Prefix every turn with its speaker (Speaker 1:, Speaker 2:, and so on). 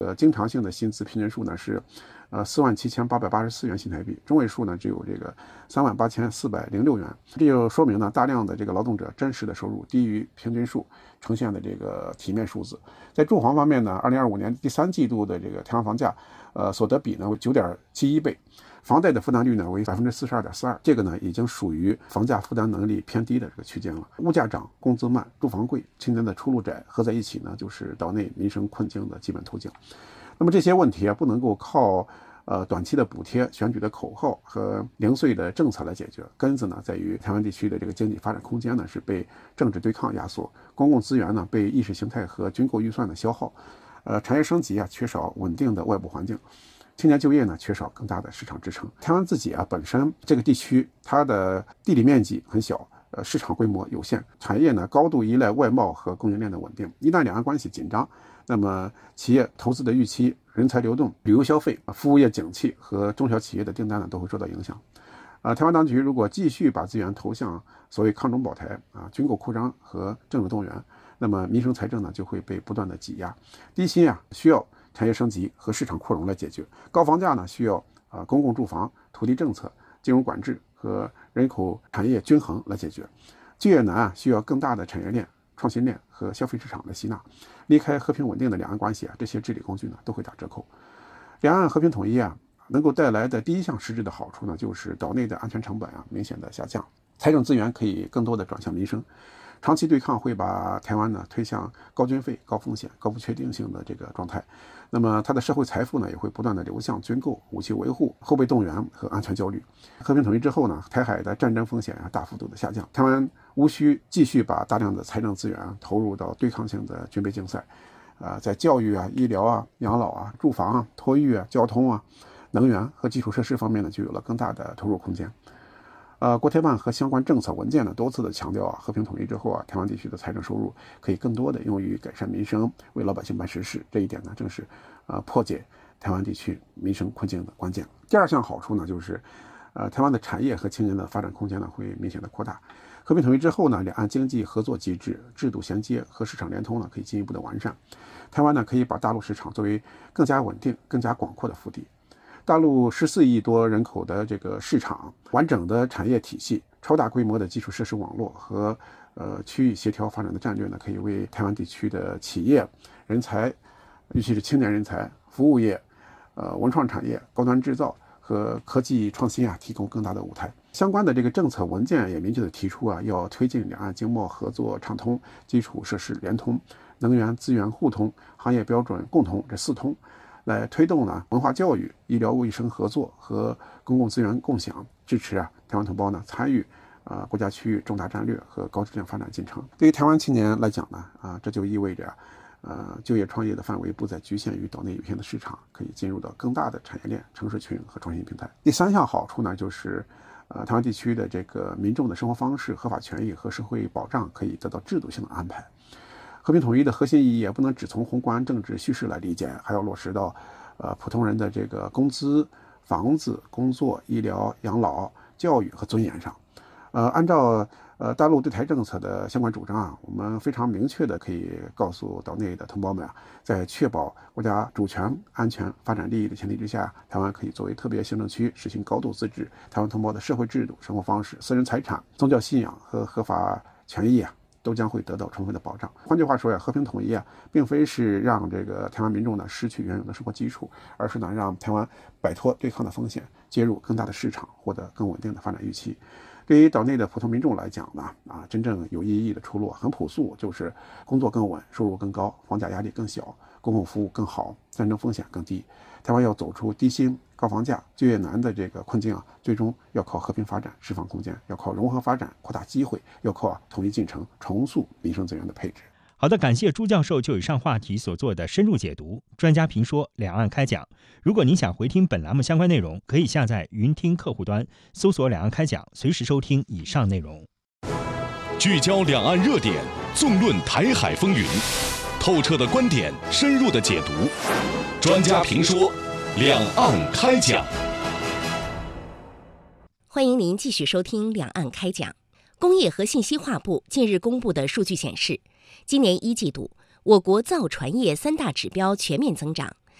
Speaker 1: 经常性的薪资平均数呢是47884元新台币，中位数呢只有这个38406元，这就说明呢大量的这个劳动者真实的收入低于平均数呈现的这个体面数字。在住房方面呢，2025年第3季度的这个台湾房价所得比呢为9.71倍，房贷的负担率呢为42.42%，这个呢已经属于房价负担能力偏低的这个区间了。物价涨，工资慢，住房贵，青年的出路窄，合在一起呢就是岛内民生困境的基本途径。那么这些问题不能够靠短期的补贴、选举的口号和零碎的政策来解决，根子呢在于台湾地区的这个经济发展空间呢是被政治对抗压缩，公共资源呢被意识形态和军购预算的消耗，产业升级缺少稳定的外部环境，青年就业呢缺少更大的市场支撑。台湾自己本身这个地区它的地理面积很小，市场规模有限，产业呢高度依赖外贸和供应链的稳定。一旦两岸关系紧张，那么企业投资的预期、人才流动、旅游消费、服务业景气和中小企业的订单呢都会受到影响。台湾当局如果继续把资源投向所谓抗中保台军购扩张和政治动员，那么民生财政呢就会被不断的挤压。低薪需要产业升级和市场扩容来解决，高房价呢需要公共住房、土地政策、金融管制和人口产业均衡来解决。就业难需要更大的产业链、创新链和消费市场的吸纳。离开和平稳定的两岸关系这些治理工具呢都会打折扣。两岸和平统一能够带来的第一项实质的好处呢，就是岛内的安全成本明显的下降，财政资源可以更多的转向民生。长期对抗会把台湾呢推向高军费、高风险、高不确定性的这个状态，那么它的社会财富呢也会不断的流向军购、武器维护、后备动员和安全焦虑。和平统一之后呢，台海的战争风险大幅度的下降，台湾无需继续把大量的财政资源投入到对抗性的军备竞赛，在教育医疗养老住房托育交通能源和基础设施方面呢就有了更大的投入空间。国台办和相关政策文件呢多次的强调和平统一之后台湾地区的财政收入可以更多的用于改善民生，为老百姓办实事。这一点呢正是破解台湾地区民生困境的关键。第二项好处呢就是台湾的产业和青年的发展空间呢会明显的扩大。和平统一之后呢，两岸经济合作机制、制度衔接和市场联通呢可以进一步的完善。台湾呢可以把大陆市场作为更加稳定、更加广阔的腹地。大陆14亿多人口的这个市场，完整的产业体系、超大规模的基础设施网络和区域协调发展的战略呢，可以为台湾地区的企业、人才，尤其是青年人才、服务业、文创产业、高端制造和科技创新提供更大的舞台。相关的这个政策文件也明确的提出要推进两岸经贸合作畅通、基础设施联通、能源资源互通、行业标准共同，这4通。来推动文化教育、医疗卫生合作和公共资源共享，支持台湾同胞参与国家区域重大战略和高质量发展进程。对于台湾青年来讲呢，这就意味着就业创业的范围不再局限于岛内有限的市场，可以进入到更大的产业链、城市群和创新平台。第3项好处呢，就是台湾地区的这个民众的生活方式、合法权益和社会保障可以得到制度性的安排。和平统一的核心意义也不能只从宏观政治叙事来理解，还要落实到普通人的这个工资、房子、工作、医疗、养老、教育和尊严上。按照大陆对台政策的相关主张我们非常明确的可以告诉岛内的同胞们在确保国家主权、安全、发展利益的前提之下，台湾可以作为特别行政区实行高度自治，台湾同胞的社会制度、生活方式、私人财产、宗教信仰和合法权益都将会得到充分的保障。换句话说和平统一并非是让这个台湾民众失去原有的生活基础，而是让台湾摆脱对抗的风险，接入更大的市场，获得更稳定的发展预期。对于岛内的普通民众来讲呢，真正有意义的出路很朴素，就是工作更稳、收入更高、房价压力更小、公共服务更好、战争风险更低。台湾要走出低薪、高房价、就业难的这个困境最终要靠和平发展释放空间，要靠融合发展扩大机会，要靠统一进程重塑民生资源的配置。
Speaker 2: 好的，感谢朱教授就以上话题所做的深入解读。专家评说，两岸开讲。如果您想回听本栏目相关内容，可以下载云听客户端，搜索两岸开讲，随时收听以上内容。
Speaker 3: 聚焦两岸热点，纵论台海风云，透彻的观点，深入的解读。专家评说，两岸开讲。
Speaker 4: 欢迎您继续收听两岸开讲。工业和信息化部近日公布的数据显示，今年1季度，我国造船业3大指标全面增长，